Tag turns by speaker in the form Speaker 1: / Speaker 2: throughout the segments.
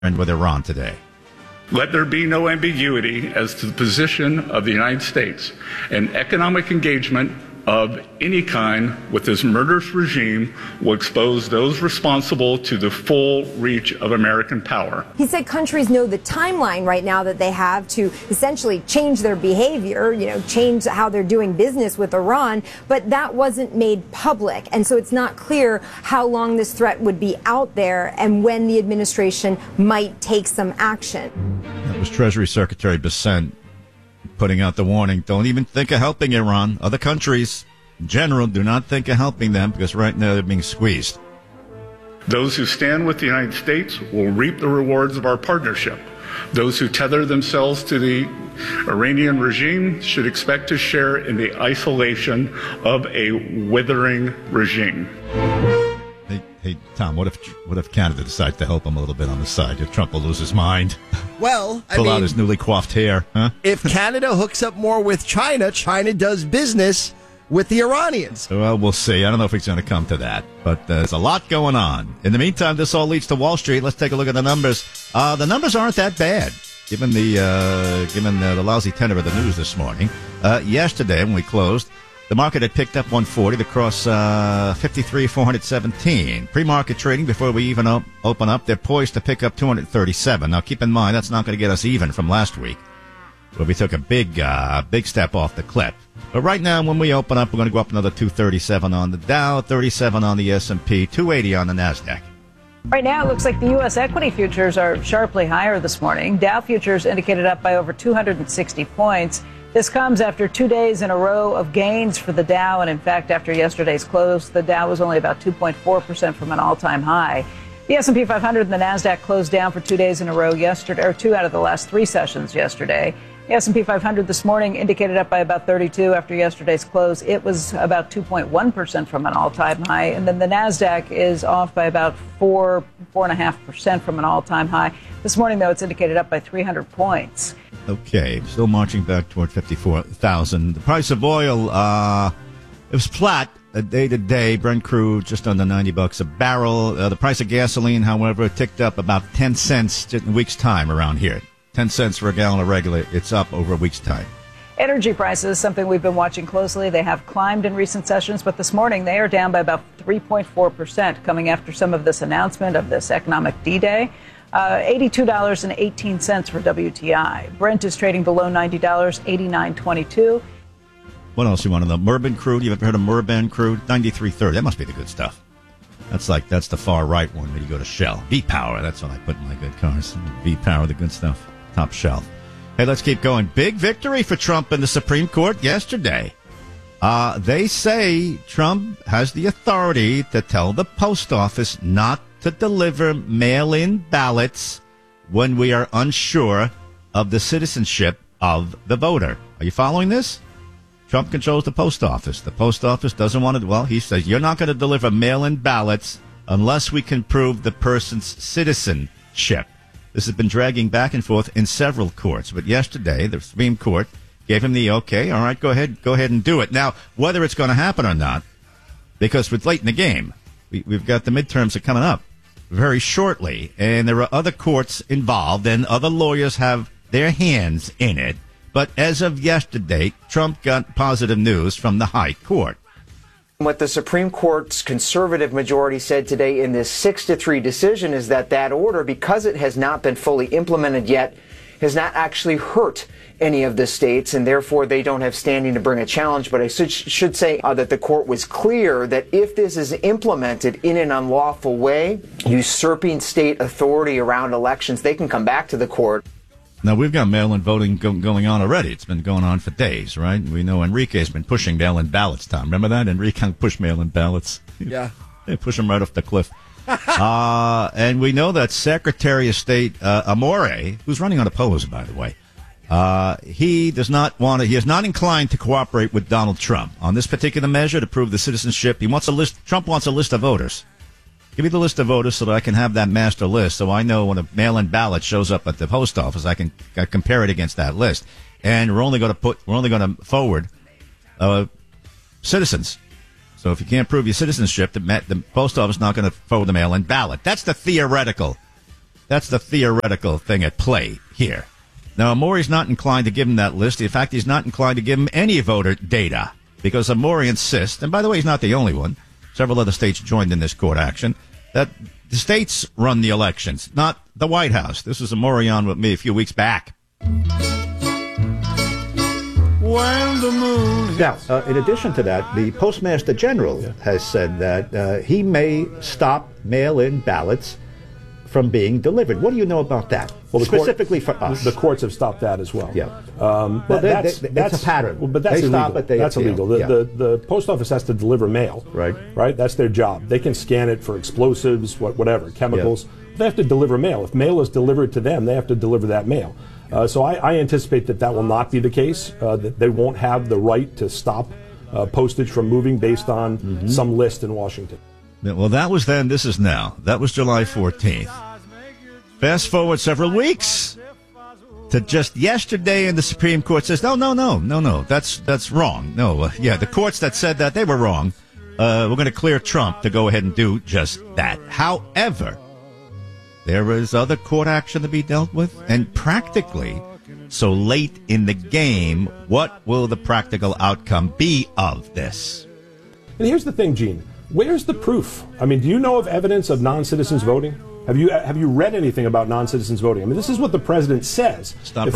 Speaker 1: and with Iran today.
Speaker 2: Let there be no ambiguity as to the position of the United States, and economic engagement of any kind with this murderous regime will expose those responsible to the full reach of American power.
Speaker 3: He said countries know the timeline right now that they have to essentially change their behavior, change how they're doing business with Iran, but that wasn't made public. And so it's not clear how long this threat would be out there and when the administration might take some action.
Speaker 1: That was Treasury Secretary Bessent putting out the warning, don't even think of helping Iran. Other countries, in general, do not think of helping them because right now they're being squeezed.
Speaker 2: Those who stand with the United States will reap the rewards of our partnership. Those who tether themselves to the Iranian regime should expect to share in the isolation of a withering regime.
Speaker 1: Hey, Tom, what if Canada decides to help him a little bit on the side? If Trump will lose his mind?
Speaker 4: Well,
Speaker 1: Pull out his newly coiffed hair, huh?
Speaker 4: If Canada hooks up more with China, China does business with the Iranians.
Speaker 1: Well, we'll see. I don't know if it's going to come to that, but there's a lot going on. In the meantime, this all leads to Wall Street. Let's take a look at the numbers. The numbers aren't that bad, given the lousy tenor of the news this morning. Yesterday, when we closed, the market had picked up 140 to cross 53,417. Pre-market trading before we even open up, they're poised to pick up 237. Now, keep in mind, that's not going to get us even from last week, where we took a big step off the cliff. But right now, when we open up, we're going to go up another 237 on the Dow, 37 on the S&P, 280 on the NASDAQ.
Speaker 5: Right now, it looks like the U.S. equity futures are sharply higher this morning. Dow futures indicated up by over 260 points. This comes after 2 days in a row of gains for the Dow, and in fact, after yesterday's close, the Dow was only about 2.4% from an all-time high. The S&P 500 and the NASDAQ closed down for 2 days in a row yesterday, or 2 out of the last 3 sessions yesterday. The S&P 500 this morning indicated up by about 32 after yesterday's close. It was about 2.1% from an all-time high, and then the NASDAQ is off by about 4.5% from an all-time high. This morning, though, it's indicated up by 300 points.
Speaker 1: Okay, still marching back toward 54,000. The price of oil, it was flat day to day. Brent crude just under $90 a barrel. The price of gasoline, however, ticked up about 10 cents in a week's time around here. 10 cents for a gallon of regular. It's up over a week's time.
Speaker 5: Energy prices, something we've been watching closely. They have climbed in recent sessions, but this morning they are down by about 3.4%, coming after some of this announcement of this economic D-Day. $82.18 for WTI. Brent is trading below $90, $89.22.
Speaker 1: What else you want to know? Murban crude. You ever heard of Murban crude? 93.30. That must be the good stuff. That's the far right one when you go to Shell. V-Power. That's what I put in my good cars. V-Power, the good stuff. Top shelf. Hey, let's keep going. Big victory for Trump in the Supreme Court yesterday. They say Trump has the authority to tell the post office not to deliver mail-in ballots when we are unsure of the citizenship of the voter. Are you following this? Trump controls the post office. The post office doesn't want to, well, he says, you're not going to deliver mail-in ballots unless we can prove the person's citizenship. This has been dragging back and forth in several courts, but yesterday the Supreme Court gave him the okay. All right, go ahead and do it. Now, whether it's going to happen or not, because it's late in the game, we've got the midterms are coming up very shortly, and there are other courts involved, and other lawyers have their hands in it. But as of yesterday, Trump got positive news from the High Court.
Speaker 6: What the Supreme Court's conservative majority said today in this 6-3 decision is that order, because it has not been fully implemented yet, has not actually hurt any of the states, and therefore they don't have standing to bring a challenge. But I should say that the court was clear that if this is implemented in an unlawful way, usurping state authority around elections, they can come back to the court.
Speaker 1: Now, we've got mail-in voting going on already. It's been going on for days, right? We know Enrique's been pushing mail-in ballots, Tom. Remember that? Enrique pushed mail-in ballots.
Speaker 4: Yeah.
Speaker 1: They push them right off the cliff. And we know that Secretary of State Amore, who's running unopposed, by the way, he is not inclined to cooperate with Donald Trump on this particular measure to prove the citizenship. Trump wants a list of voters. Give me the list of voters so that I can have that master list, so I know when a mail-in ballot shows up at the post office, I can compare it against that list. And we're only going to forward citizens. So if you can't prove your citizenship, the post office is not going to forward the mail-in ballot. That's the theoretical That's the theoretical thing at play here. Now, Maury's not inclined to give him that list. In fact, he's not inclined to give him any voter data because Maury insists, and by the way, he's not the only one. Several other states joined in this court action, that the states run the elections, not the White House. This was Maury on with me a few weeks back.
Speaker 7: Now, in addition to that, the Postmaster General has said that he may stop mail-in ballots from being delivered. What do you know about that?
Speaker 8: Well,
Speaker 7: specifically for us.
Speaker 8: The courts have stopped that as well.
Speaker 7: Yeah.
Speaker 8: That's
Speaker 7: a pattern.
Speaker 8: Well, but that's
Speaker 7: they
Speaker 8: illegal.
Speaker 7: Stop it,
Speaker 8: That's illegal. The post office has to deliver mail. Right. That's their job. They can scan it for explosives, whatever, chemicals. Yeah. They have to deliver mail. If mail is delivered to them, they have to deliver that mail. So I anticipate that will not be the case. That they won't have the right to stop postage from moving based on some list in Washington.
Speaker 1: Well, that was then. This is now. That was July 14th. Fast forward several weeks to just yesterday, and the Supreme Court says, no, that's wrong. No, the courts that said that, they were wrong. We're going to clear Trump to go ahead and do just that. However, there is other court action to be dealt with, and practically, so late in the game, what will the practical outcome be of this?
Speaker 8: And here's the thing, Gene. Where's the proof? I mean, do you know of evidence of non-citizens voting? Have you read anything about non-citizens voting? I mean, this is what the president says.
Speaker 1: Stop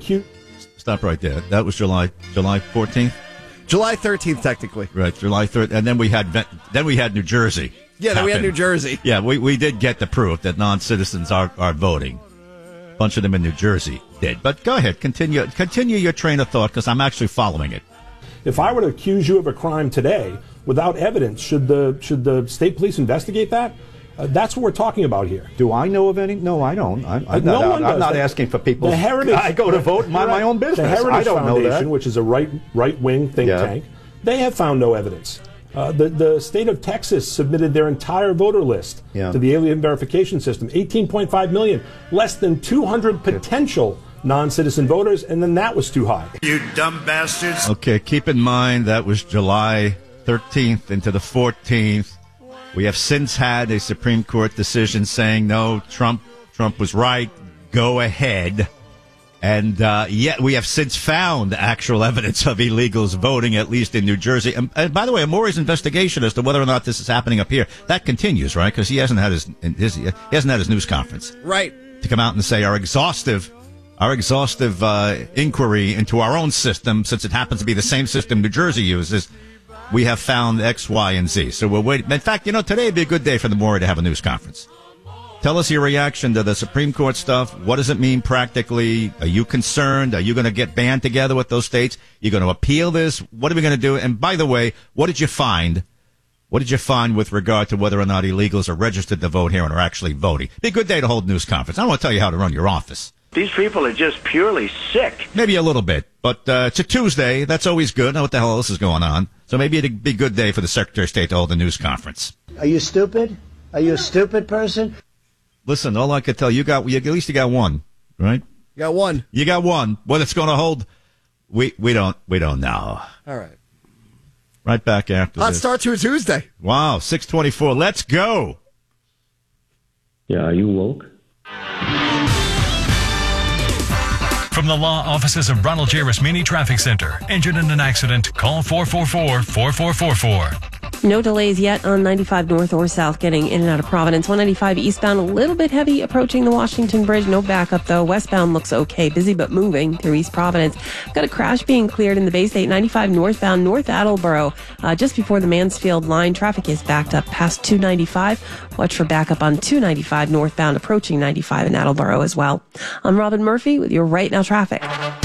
Speaker 1: right there. That was July 14th?
Speaker 4: July 13th, technically.
Speaker 1: Right, July 3rd. And then we had New Jersey.
Speaker 4: Yeah, then we had New Jersey.
Speaker 1: Yeah, we did get the proof that non-citizens are voting. A bunch of them in New Jersey did. But go ahead, continue your train of thought, because I'm actually following it.
Speaker 8: If I were to accuse you of a crime today without evidence, should the state police investigate that? That's what we're talking about here.
Speaker 7: Do I know of any? No, I don't. I'm not asking for people.
Speaker 8: The Heritage,
Speaker 7: I go to vote and mind my own business.
Speaker 8: The Heritage
Speaker 7: I don't
Speaker 8: Foundation,
Speaker 7: know that.
Speaker 8: which is a right-wing think tank, they have found no evidence. The state of Texas submitted their entire voter list to the alien verification system. 18.5 million, less than 200 potential non-citizen voters, and then that was too high.
Speaker 9: You dumb bastards.
Speaker 1: Okay, keep in mind that was July 13th into the 14th. We have since had a Supreme Court decision saying, no, Trump was right, go ahead. And yet we have since found actual evidence of illegals voting, at least in New Jersey. And by the way, Maury's investigation as to whether or not this is happening up here, that continues, right? Because he hasn't had his news conference.
Speaker 4: Right.
Speaker 1: To come out and say our exhaustive inquiry into our own system, since it happens to be the same system New Jersey uses, we have found X, Y, and Z. So we're waiting. In fact, today would be a good day for the Maury to have a news conference. Tell us your reaction to the Supreme Court stuff. What does it mean practically? Are you concerned? Are you going to get band together with those states? You're going to appeal this? What are we going to do? And by the way, what did you find? What did you find with regard to whether or not illegals are registered to vote here and are actually voting? Be a good day to hold news conference. I don't want to tell you how to run your office.
Speaker 9: These people are just purely sick.
Speaker 1: Maybe a little bit, but it's a Tuesday. That's always good. I know what the hell else is going on. So maybe it'd be a good day for the Secretary of State to hold a news conference.
Speaker 10: Are you stupid? Are you a stupid person?
Speaker 1: Listen, all I could tell you, at least you got one, right?
Speaker 4: You got one.
Speaker 1: You got one. What it's going to hold, we don't know.
Speaker 4: All right.
Speaker 1: Right back after
Speaker 4: Hot
Speaker 1: this.
Speaker 4: start to a Tuesday.
Speaker 1: Wow, 6:24. Let's go.
Speaker 11: Yeah, are you woke?
Speaker 12: From the law offices of Ronald J. Rasmini Traffic Center. Injured in an accident? Call 444-4444.
Speaker 13: No delays yet on 95 north or south getting in and out of Providence. 195 eastbound, a little bit heavy approaching the Washington Bridge. No backup, though. Westbound looks okay. Busy but moving through East Providence. Got a crash being cleared in the Bay State 95 northbound, North Attleboro. Just before the Mansfield line, traffic is backed up past 295. Watch for backup on 295 northbound, approaching 95 in Attleboro as well. I'm Robin Murphy with your Right Now traffic.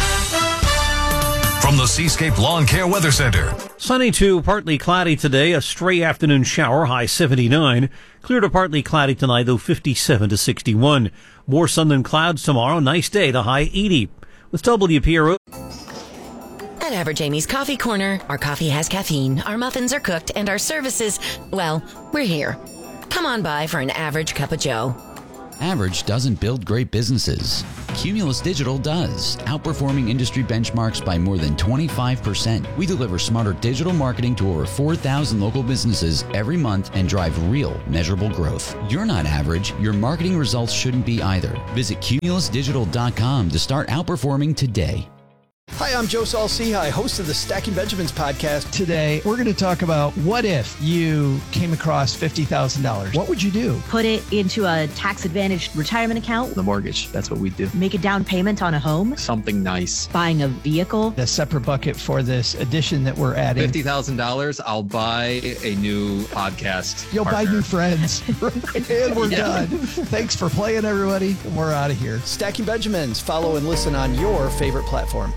Speaker 12: From the Seascape Lawn Care Weather Center.
Speaker 14: Sunny to partly cloudy today, a stray afternoon shower, high 79. Clear to partly cloudy tonight, though 57 to 61. More sun than clouds tomorrow, nice day, the high 80. With WPRO.
Speaker 15: At Average Amy's Coffee Corner, our coffee has caffeine, our muffins are cooked, and our services, well, we're here. Come on by for an average cup of joe.
Speaker 16: Average doesn't build great businesses. Cumulus Digital does, outperforming industry benchmarks by more than 25%. We deliver smarter digital marketing to over 4,000 local businesses every month and drive real, measurable growth. You're not average. Your marketing results shouldn't be either. Visit cumulusdigital.com to start outperforming today.
Speaker 4: Hi, I'm Joe Saul-Sehy, host of the Stacking Benjamins podcast.
Speaker 17: Today, we're going to talk about what if you came across $50,000? What would you do?
Speaker 18: Put it into a tax-advantaged retirement account.
Speaker 17: The mortgage, that's what we do.
Speaker 18: Make a down payment on a home.
Speaker 17: Something nice.
Speaker 18: Buying a vehicle.
Speaker 17: A separate bucket for this addition that we're adding.
Speaker 19: $50,000, I'll buy a new podcast.
Speaker 17: You'll
Speaker 19: partner.
Speaker 17: buy new friends. And we're done. Thanks for playing, everybody. And we're out of here.
Speaker 4: Stacking Benjamins. Follow and listen on your favorite platform.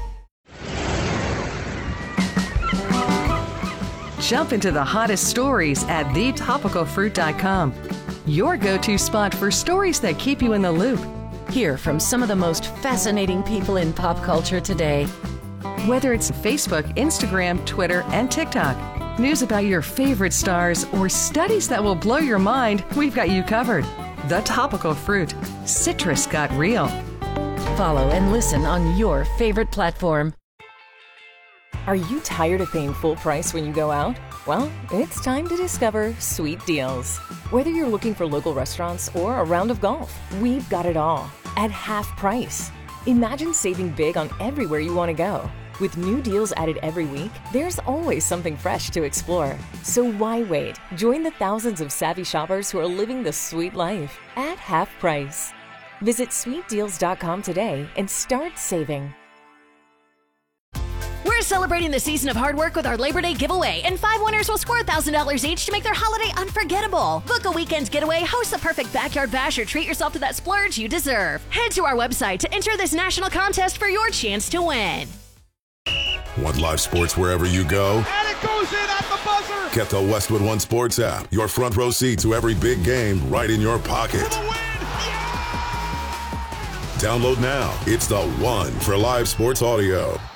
Speaker 20: Jump into the hottest stories at thetopicalfruit.com. Your go-to spot for stories that keep you in the loop.
Speaker 15: Hear from some of the most fascinating people in pop culture today.
Speaker 20: Whether it's Facebook, Instagram, Twitter, and TikTok, news about your favorite stars, or studies that will blow your mind, we've got you covered. The Topical Fruit. Citrus got real.
Speaker 15: Follow and listen on your favorite platform.
Speaker 21: Are you tired of paying full price when you go out? Well, it's time to discover Sweet Deals. Whether you're looking for local restaurants or a round of golf, we've got it all at half price. Imagine saving big on everywhere you want to go. With new deals added every week, there's always something fresh to explore. So why wait? Join the thousands of savvy shoppers who are living the sweet life at half price. Visit sweetdeals.com today and start saving.
Speaker 22: We're celebrating the season of hard work with our Labor Day giveaway, and 5 winners will score $1,000 each to make their holiday unforgettable. Book a weekend getaway, host the perfect backyard bash, or treat yourself to that splurge you deserve. Head to our website to enter this national contest for your chance to win.
Speaker 23: Want live sports wherever you go?
Speaker 24: And it goes in at the buzzer!
Speaker 23: Get the Westwood One Sports app. Your front row seat to every big game right in your pocket. Download now. It's the one for live sports audio.